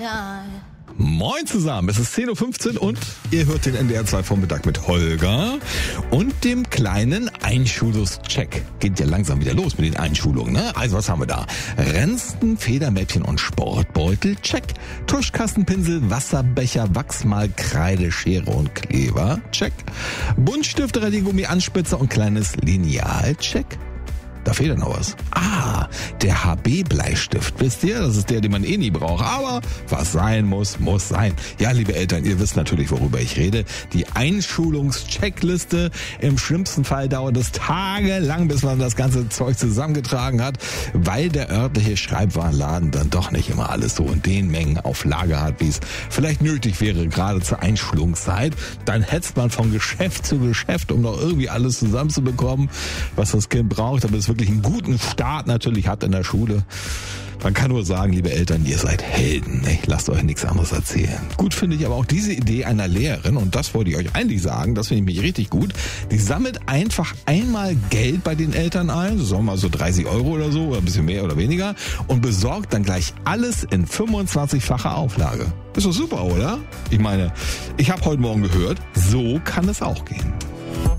Moin zusammen, es ist 10.15 Uhr und ihr hört den NDR 2 Vormittag mit Holger und dem kleinen Einschulungscheck. Geht ja langsam wieder los mit den Einschulungen, ne? Also was haben wir da? Rensten, Federmäppchen und Sportbeutel, check. Tuschkastenpinsel, Wasserbecher, Wachsmal, Kreide, Schere und Kleber, check. Buntstifte, Radiergummi, Anspitzer und kleines Lineal, check. Da fehlt ja noch was. Der HB-Bleistift. Wisst ihr, das ist der, den man eh nie braucht. Aber was sein muss, muss sein. Ja, liebe Eltern, ihr wisst natürlich, worüber ich rede. Die Einschulungscheckliste. Im schlimmsten Fall dauert es tagelang, bis man das ganze Zeug zusammengetragen hat, weil der örtliche Schreibwarenladen dann doch nicht immer alles so in den Mengen auf Lager hat, wie es vielleicht nötig wäre, gerade zur Einschulungszeit. Dann hetzt man von Geschäft zu Geschäft, um noch irgendwie alles zusammenzubekommen, was das Kind braucht, damit es wirklich einen guten Start natürlich hat in der Schule. Man kann nur sagen, liebe Eltern, ihr seid Helden. Ne? Lasst euch nichts anderes erzählen. Gut finde ich aber auch diese Idee einer Lehrerin, und das wollte ich euch eigentlich sagen, das finde ich mich richtig gut. Die sammelt einfach einmal Geld bei den Eltern ein, so sagen wir mal so 30 € oder so, oder ein bisschen mehr oder weniger, und besorgt dann gleich alles in 25-facher Auflage. Ist doch super, oder? Ich meine, ich habe heute Morgen gehört, so kann es auch gehen.